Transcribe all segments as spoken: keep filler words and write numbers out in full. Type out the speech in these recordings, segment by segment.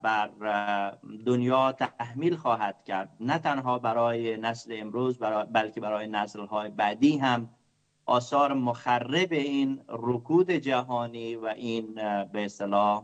بر دنیا تحمیل خواهد کرد، نه تنها برای نسل امروز برای بلکه برای نسل‌های بعدی هم آثار مخرب این رکود جهانی و این به اصطلاح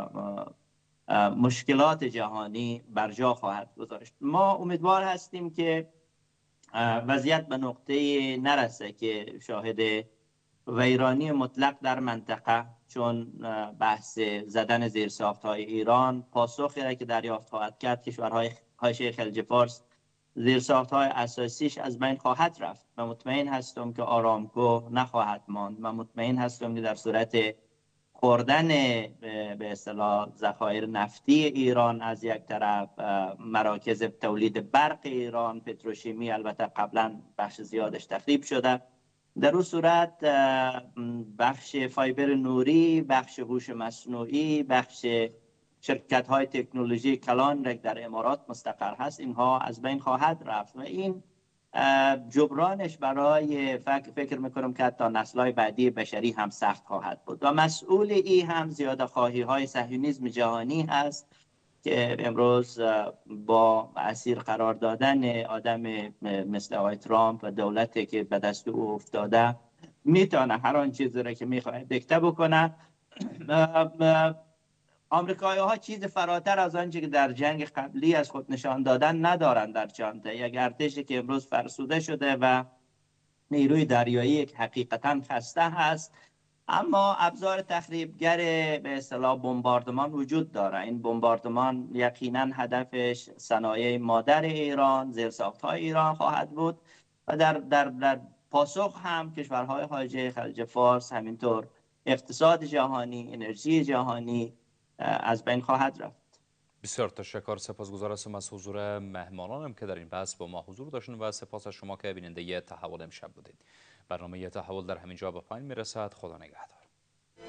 مشکلات جهانی بر جا خواهد گذاشت. ما امیدوار هستیم که وضعیت به نقطه نرسه که شاهد ویرانی مطلق در منطقه، چون بحث زدن زیرساخت‌های ایران پاسخی را که دریافت خواهد کرد کشورهای حاشیه خلیج فارس زیرساخت‌های اساسیش از بین خواهد رفت. من مطمئن هستم که آرامکو نخواهد ماند. من مطمئن هستم که در صورت خوردن به اصطلاح ذخایر نفتی ایران از یک طرف، مراکز تولید برق ایران، پتروشیمی البته قبلا بخش زیادش تخریب شده، در اون صورت بخش فایبر نوری، بخش هوش مصنوعی، بخش شرکت های تکنولوژی کلان در امارات مستقر هست، اینها از بین خواهد رفت و این جبرانش برای فکر, فکر میکنم که تا نسل‌های بعدی بشری هم سخت خواهد بود و مسئول ای هم زیاده خواهی های صهیونیسم جهانی هست که امروز با اسیر قرار دادن آدم مثل آقای ترامپ و دولتی که به دست او افتاده میتونه هر آن چیزی را که میخواد دیکته بکنه. آمریکایی ها چیز فراتر از آنچه که در جنگ قبلی از خود نشان دادن ندارند در چانته. یک ارتشی که امروز فرسوده شده و نیروی دریایی که حقیقتا خسته هست، اما ابزار تخریبگر به اصطلاح بمباردمان وجود داره. این بمباردمان یقینا هدفش صنایع مادر ایران، زیرساخت‌های ایران خواهد بود و در در در پاسخ هم کشورهای حاشیه خلیج فارس، همینطور اقتصاد جهانی، انرژی جهانی از بین خواهد رفت. بسیار تشکر، سپاسگزار هستم از حضور مهمانانم که در این بحث با ما حضور داشتن و سپاس از شما که بیننده تحول امشب بودید. برنامه تحول در همین جا به پایان میرسد. خدا نگهدار.